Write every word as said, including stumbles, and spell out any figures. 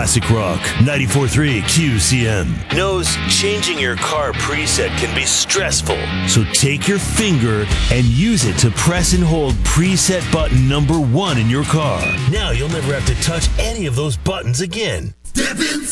Classic Rock, ninety-four point three Q C M. Knows changing your car preset can be stressful. So take your finger and use it to press and hold preset button number one in your car. Now you'll never have to touch any of those buttons again. Step inside.